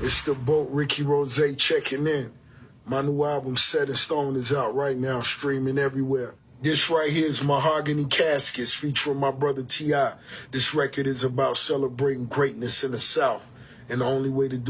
It's the boat, Ricky Rose checking in. My new album, Set in Stone, is out right now, streaming everywhere. This right here is Mahogany Caskets featuring my brother T.I. This record is about celebrating greatness in the South, and the only way to do